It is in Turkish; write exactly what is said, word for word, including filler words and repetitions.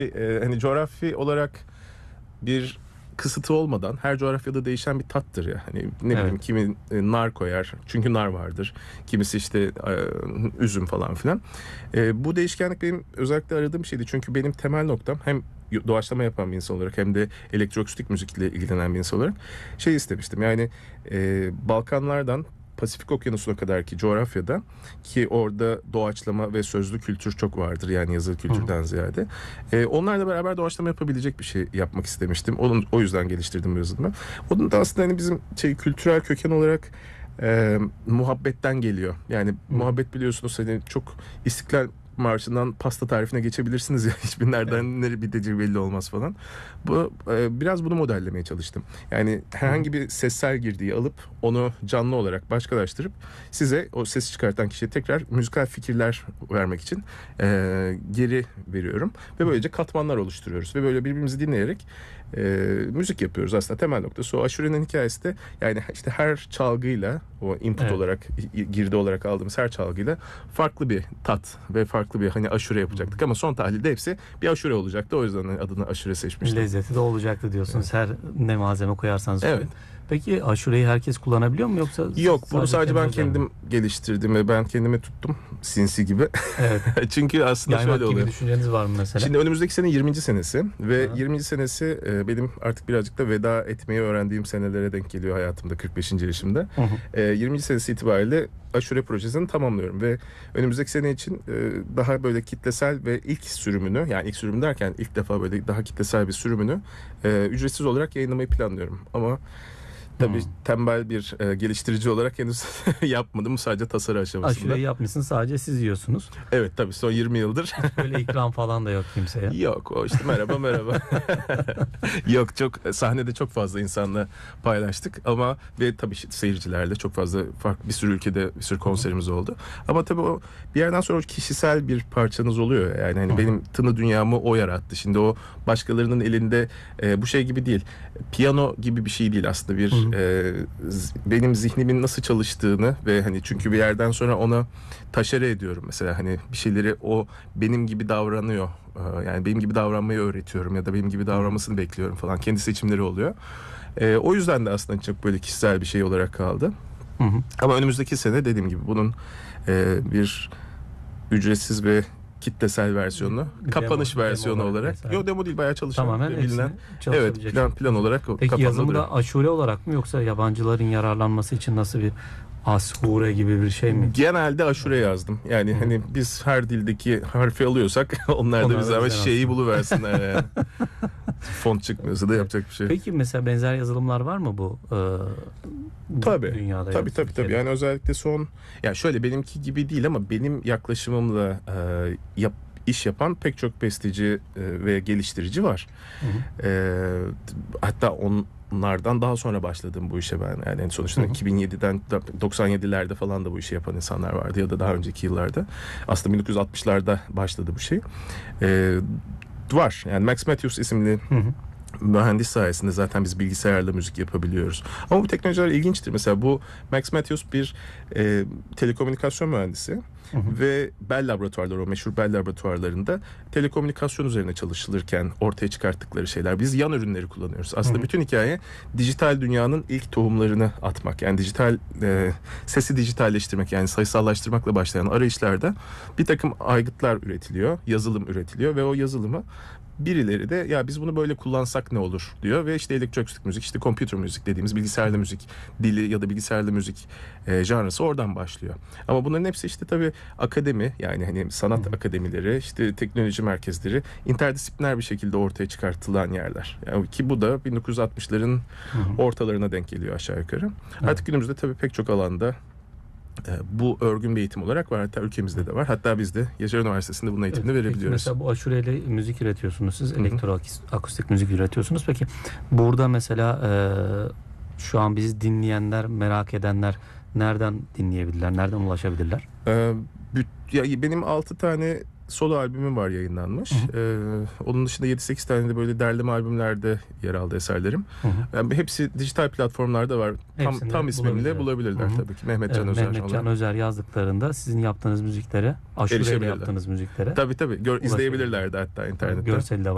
e, hani coğrafi olarak bir kısıtı olmadan her coğrafyada değişen bir tattır ya. Hani ne bileyim Evet. kimi e, nar koyar. Çünkü nar vardır. Kimisi işte e, üzüm falan filan. E, bu değişkenlik benim özellikle aradığım şeydi. Çünkü benim temel noktam hem doğaçlama yapan bir insan olarak hem de elektroakustik müzikle ilgilenen bir insan olarak şey istemiştim. Yani e, Balkanlardan Pasifik Okyanusu'na kadar ki coğrafyada ki orada doğaçlama ve sözlü kültür çok vardır, yani yazılı Hı hı. kültürden ziyade. Ee, onlarla beraber doğaçlama yapabilecek bir şey yapmak istemiştim. Onun, o yüzden geliştirdim bu yazılımı. Onun da aslında hani bizim şey kültürel köken olarak e, muhabbetten geliyor. Yani Hı hı. muhabbet biliyorsunuz hani çok İstiklal Marşı'ndan pasta tarifine geçebilirsiniz ya. Hiçbir Evet. nereden nereye biteceği belli olmaz falan. Bu e, biraz bunu modellemeye çalıştım. Yani Hı hı. herhangi bir sessel girdiği alıp onu canlı olarak başkalaştırıp size o sesi çıkartan kişiye tekrar müzikal fikirler vermek için e, geri veriyorum. Ve Hı hı. böylece katmanlar oluşturuyoruz. Ve böyle birbirimizi dinleyerek e, müzik yapıyoruz. Aslında temel noktası o. Aşure'nin hikayesi de yani işte her çalgıyla, o input Evet. olarak, girdi olarak aldığımız her çalgıyla farklı bir tat ve farklı bir hani aşure Hı hı. yapacaktık. Ama son tahlilde hepsi bir aşure olacaktı. O yüzden adını aşure seçmiştim. Lezzeti de olacaktı Evet. diyorsunuz her ne malzeme koyarsanız Evet. koyun. Peki aşureyi herkes kullanabiliyor mu yoksa Yok, bunu sadece sadece kendine ben özel mi? kendim geliştirdim ve ben kendimi tuttum sinsi gibi. Evet. Çünkü aslında şöyle Yaymak gibi oluyor. düşünceniz var mı mesela? Şimdi önümüzdeki sene yirminci senesi ve Hı. yirminci senesi e, benim artık birazcık da veda etmeyi öğrendiğim senelere denk geliyor hayatımda, kırk beşinci yaşımda. Hı hı. E, yirminci senesi itibariyle Aşure projesini tamamlıyorum ve önümüzdeki sene için e, daha böyle kitlesel ve ilk sürümünü, yani ilk sürüm derken ilk defa böyle daha kitlesel bir sürümünü e, ücretsiz olarak yayınlamayı planlıyorum. Ama Hı. tabii tembel bir e, geliştirici olarak henüz yapmadım. Sadece tasarı aşamasında. Aşureyi yapmışsınız, sadece siz yiyorsunuz. Evet, tabii son yirmi yıldır. Hiç böyle ikram falan da yok kimseye. Yok, o işte merhaba merhaba. Yok, çok sahnede çok fazla insanla paylaştık ama ve tabii işte seyircilerle çok fazla farklı bir sürü ülkede bir sürü Hı hı. konserimiz oldu. Ama tabii o bir yerden sonra kişisel bir parçanız oluyor. Yani Hı hani hı. benim tını dünyamı o yarattı. Şimdi o başkalarının elinde e, bu şey gibi değil. Piyano gibi bir şey değil aslında, Hı bir hı. e, z- benim zihnimin nasıl çalıştığını ve hani çünkü bir yerden sonra ona taşere ediyorum mesela, hani bir şeyleri o benim gibi davranıyor. Ee, Yani benim gibi davranmayı öğretiyorum ya da benim gibi Hı hı. davranmasını bekliyorum falan. Kendi seçimleri oluyor. Ee, o yüzden de aslında çok böyle kişisel bir şey olarak kaldı. Hı hı. Ama önümüzdeki sene dediğim gibi bunun e, bir ücretsiz ve kitlesel versiyonu, Bir demo, kapanış demo versiyonu olarak olarak. vesaire. Yo, demo değil, bayağı çalışan Tamamen ve bilinen. hepsini Evet, çalışabilecek plan plan şekilde. olarak o Peki kafamda yazımı duruyor. da aşure olarak mı yoksa yabancıların yararlanması için nasıl bir ashure gibi bir şey mi? Genelde aşure yazdım. Yani Hı hı. hani biz her dildeki harfi alıyorsak onlar da bir Onlar da zahmet bizden şeyi aslında. buluversinler yani. Font çıkmıyorsa da Evet. yapacak bir şey yok. Peki mesela benzer yazılımlar var mı bu e, Tabii. dünyada ya da Tabii tabii tabii. Türkiye'de? Yani özellikle son, ya şöyle benimki gibi değil ama benim yaklaşımımla e, yap, iş yapan pek çok besteci e, ve geliştirici var. Hı hı. E, Hatta onlardan daha sonra başladım bu işe ben. Yani en Hı sonuçta hı. iki bin yediden doksan yedilerde falan da bu işi yapan insanlar vardı ya da daha önceki yıllarda. Aslında bin dokuz yüz altmışlarda başladı bu şey. E, Var. Yani Max Matthews isimli Hı hı. mühendis sayesinde zaten biz bilgisayarla müzik yapabiliyoruz. Ama bu teknolojiler ilginçtir. Mesela bu Max Matthews bir e, telekomünikasyon mühendisi Hı hı. ve Bell laboratuvarları, o meşhur Bell laboratuvarlarında telekomünikasyon üzerine çalışılırken ortaya çıkarttıkları şeyler. Biz yan ürünleri kullanıyoruz. Hı Aslında hı. bütün hikaye dijital dünyanın ilk tohumlarını atmak. Yani dijital e, sesi dijitalleştirmek, yani sayısallaştırmakla başlayan arayışlarda bir takım aygıtlar üretiliyor, yazılım üretiliyor ve o yazılımı birileri de ya biz bunu böyle kullansak ne olur diyor ve işte elektroakustik müzik, işte computer müzik dediğimiz bilgisayarlı müzik dili ya da bilgisayarlı müzik e, janrası oradan başlıyor. Ama bunların hepsi işte tabii akademi, yani hani Hı sanat hı. akademileri, işte teknoloji merkezleri, interdisipliner bir şekilde ortaya çıkartılan yerler. Yani ki bu da bin dokuz yüz altmışların Hı hı. ortalarına denk geliyor aşağı yukarı. Evet. Artık günümüzde tabii pek çok alanda e, bu örgün bir eğitim olarak var. Hatta ülkemizde de var. Hatta biz de Yaşar Üniversitesi'nde bunun Evet. eğitimini Peki verebiliyoruz. mesela bu aşureyle müzik üretiyorsunuz siz. Hı hı. Elektroakustik müzik üretiyorsunuz. Peki burada mesela e, şu an bizi dinleyenler, merak edenler nereden dinleyebilirler? Nereden ulaşabilirler? Ee, büt- ya benim altı tane solo albümüm var Hı yayınlanmış. hı. Ee, onun dışında yedi sekiz tane de böyle derleme albümlerde yer aldı eserlerim. Hı hı. Yani hepsi dijital platformlarda var. Tam tam Hepsini ismimle bulabilirler. Hı bulabilirler hı. tabii ki. Mehmet Can Evet, Özer Mehmet Can olarak Özer yazdıklarında sizin yaptığınız müziklere, aşureyle erişebilirler. yaptığınız müziklere Tabii tabii. Gör, ulaşabilirler. izleyebilirler de hatta Evet, internette. görseli de var.